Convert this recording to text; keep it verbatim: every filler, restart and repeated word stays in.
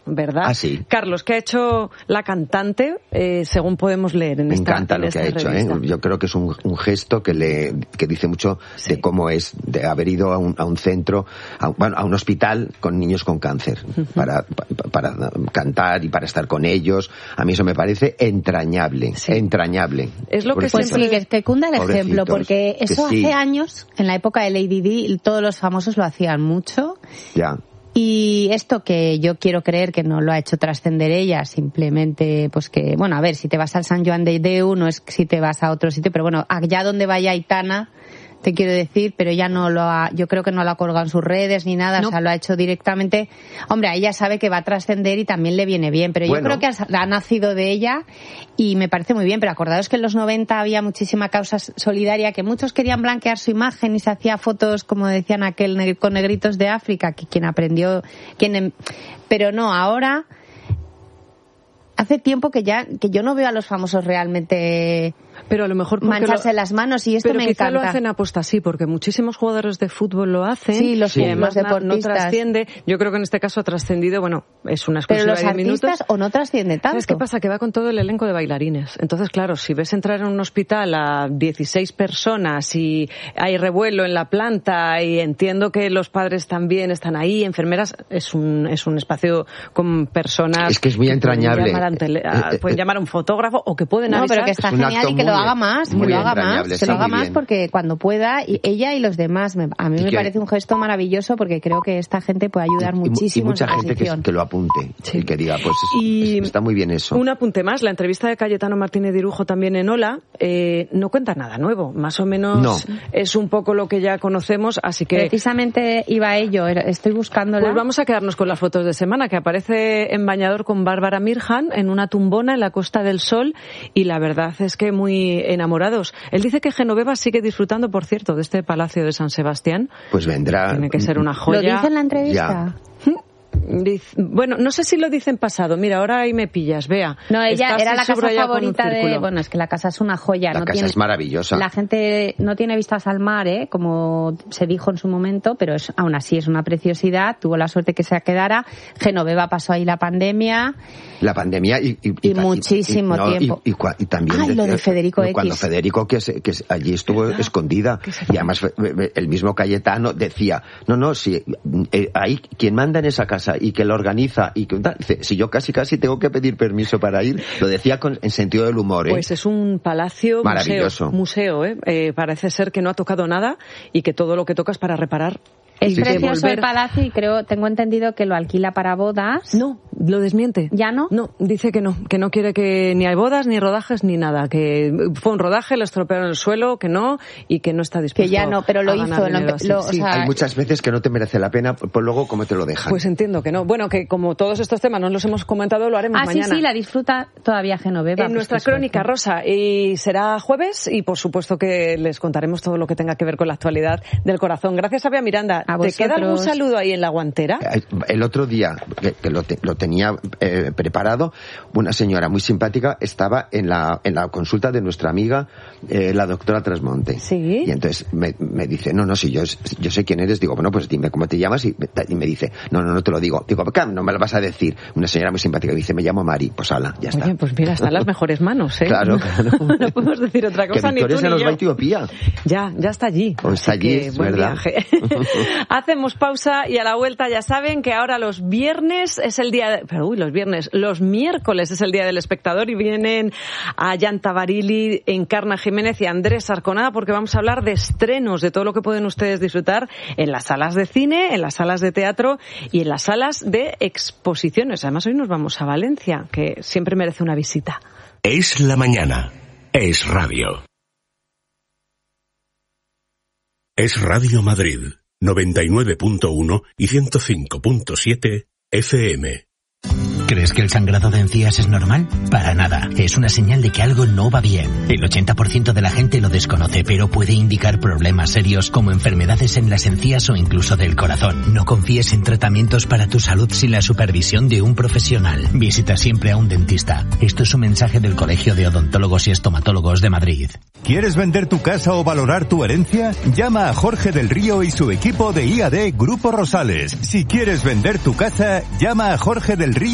¿verdad? Ah, sí. Carlos, ¿qué ha hecho la cantante, eh, según podemos leer en Me esta encanta en lo esta que ha hecho, ¿eh? Yo creo que es un, un gesto que le que dice mucho sí. de cómo es, de haber ido a un, a un centro, a, bueno, a un hospital con niños con cáncer, uh-huh. para, para, para cantar y para estar con ellos. A mí eso me parece entrañable, sí. entrañable. Es lo que pues siempre... sí, que, que cunda el ejemplo, porque eso sí. hace años, en la época de Lady Di, todos los famosos lo hacían mucho. Ya. Y esto que yo quiero creer que no lo ha hecho trascender ella, simplemente, pues que, bueno, a ver, si te vas al San Joan de Déu, no es si te vas a otro sitio, pero bueno, allá donde vaya Aitana, te quiero decir, pero ella no lo ha, yo creo que no lo ha colgado en sus redes ni nada, no. O sea, lo ha hecho directamente. Hombre, ella sabe que va a trascender y también le viene bien, pero bueno. Yo creo que ha, ha nacido de ella y me parece muy bien, pero acordaos que en los noventa había muchísima causa solidaria, que muchos querían blanquear su imagen y se hacía fotos, como decían aquel, con negritos de África, que quien aprendió, quien, pero no, ahora, hace tiempo que ya, que yo no veo a los famosos realmente... Pero a lo mejor mancharse lo, las manos y esto pero me quizá encanta. Lo hacen aposta, sí, porque muchísimos jugadores de fútbol lo hacen. Sí, los, y además los deportistas. No trasciende. Yo creo que en este caso ha trascendido, bueno, es una exclusiva de minutos. Pero los artistas o no trasciende tanto. ¿Sabes qué pasa? Que va con todo el elenco de bailarines. Entonces, claro, si ves entrar en un hospital a dieciséis personas y hay revuelo en la planta y entiendo que los padres también están ahí, enfermeras, es un es un espacio con personas... Es que es muy entrañable. Pueden llamar, tele, a, pueden llamar a un fotógrafo o que pueden no, avisar. No, pero que está genial y que lo haga más. Muy lo haga más, se lo haga más porque cuando pueda, y ella y los demás, me, a mí y me que, parece un gesto maravilloso porque creo que esta gente puede ayudar y, muchísimo. Y mucha en gente que, que lo apunte sí. y que diga, pues y es, está muy bien eso. Un apunte más, la entrevista de Cayetano Martínez Dirujo también en Hola, eh, no cuenta nada nuevo, más o menos no. es un poco lo que ya conocemos, así que... Precisamente iba a ello, estoy buscándola. Pues vamos a quedarnos con las fotos de semana, que aparece en bañador con Bárbara Mirjan en una tumbona en la Costa del Sol y la verdad es que muy enamorados. Él dice que Genoveva sigue disfrutando, por cierto, de este Palacio de San Sebastián. Pues vendrá. Tiene que ser una joya. ¿Lo dice en la entrevista? Ya. Bueno, no sé si lo dice en pasado. Mira, ahora ahí me pillas, vea. No, ella era la casa favorita de... Bueno, es que la casa es una joya. La no casa tiene... es maravillosa. La gente no tiene vistas al mar, ¿eh? Como se dijo en su momento, pero es, aún así es una preciosidad. Tuvo la suerte que se quedara. Genoveva pasó ahí la pandemia. La pandemia y... Y, y, y muchísimo y, no, tiempo. Y, y, y también... Ay, de, lo de Federico X. Cuando X. Federico, que, se, que allí estuvo ¿verdad? Escondida. Y además el mismo Cayetano decía, no, no, si eh, hay quien manda en esa casa y que lo organiza y que dice, si yo casi casi tengo que pedir permiso para ir, lo decía con, en sentido del humor, ¿eh? Pues es un palacio maravilloso. Museo, museo ¿eh? Eh, parece ser que no ha tocado nada y que todo lo que toca es para reparar. Es sí, precioso sí. el palacio y creo, tengo entendido que lo alquila para bodas. No, lo desmiente. ¿Ya no? No, dice que no, que no quiere que ni hay bodas, ni rodajes, ni nada. Que fue un rodaje, lo estropearon el suelo, que no, y que no está dispuesto. Que ya no, pero lo a hizo. Lo, lo, sí. o sea, hay muchas veces que no te merece la pena, pues luego cómo te lo dejan. Pues entiendo que no. Bueno, que como todos estos temas no los hemos comentado, lo haremos ah, mañana. Ah, sí, sí, la disfruta todavía Genoveva. En pues nuestra crónica, suerte. Rosa, y será jueves, y por supuesto que les contaremos todo lo que tenga que ver con la actualidad del corazón. Gracias, Abia Miranda. A ¿Te queda algún saludo ahí en la guantera? El otro día, que, que lo, te, lo tenía eh, preparado, una señora muy simpática estaba en la, en la consulta de nuestra amiga, eh, la doctora Trasmonte. Sí. Y entonces me, me dice, no, no, si yo, yo sé quién eres, digo, bueno, pues dime cómo te llamas, y, y me dice, no, no, no te lo digo. Digo, acá no me lo vas a decir. Una señora muy simpática me dice, me llamo Mari, pues ala, ya está. Oye, pues mira, están las mejores manos, ¿eh? Claro, claro. No podemos decir otra cosa, que Victoria ni tú se ni nos yo. va a Etiopía. Ya, ya está allí. O está allí, que, es buen verdad. Viaje. Hacemos pausa y a la vuelta ya saben que ahora los viernes es el día de, pero uy, los viernes, los miércoles es el día del espectador y vienen a Yanta Barili, Encarna Jiménez y Andrés Arconada porque vamos a hablar de estrenos, de todo lo que pueden ustedes disfrutar en las salas de cine, en las salas de teatro y en las salas de exposiciones. Además hoy nos vamos a Valencia, que siempre merece una visita. Es la mañana. Es radio. Es Radio Madrid. noventa y nueve punto uno y ciento cinco punto siete F M. ¿Crees que el sangrado de encías es normal? Para nada. Es una señal de que algo no va bien. El ochenta por ciento de la gente lo desconoce, pero puede indicar problemas serios como enfermedades en las encías o incluso del corazón. No confíes en tratamientos para tu salud sin la supervisión de un profesional. Visita siempre a un dentista. Esto es un mensaje del Colegio de Odontólogos y Estomatólogos de Madrid. ¿Quieres vender tu casa o valorar tu herencia? Llama a Jorge del Río y su equipo de I A D Grupo Rosales. Si quieres vender tu casa, llama a Jorge del Río